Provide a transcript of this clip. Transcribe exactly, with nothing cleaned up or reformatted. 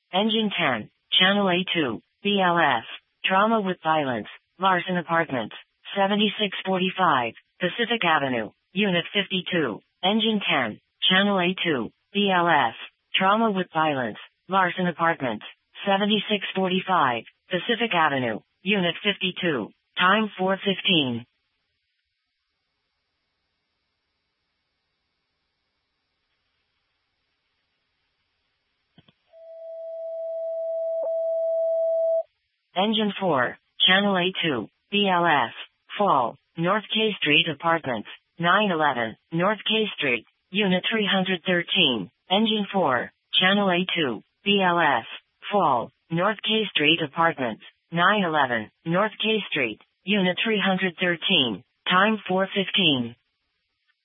Engine ten, Channel A two, B L S, Trauma with Violence, Larson Apartments, seventy-six forty-five, Pacific Avenue, Unit fifty-two. Engine ten, Channel A two, B L S, Trauma with Violence, Larson Apartments, seventy-six forty-five, Pacific Avenue, Unit fifty-two. Time four fifteen. Engine four, Channel A two, B L S, Fall, North K Street Apartments, nine eleven, North K Street, Unit three thirteen. Engine four, Channel A two, B L S, Fall, North K Street Apartments, nine eleven, North K Street, Unit three thirteen. Time four fifteen.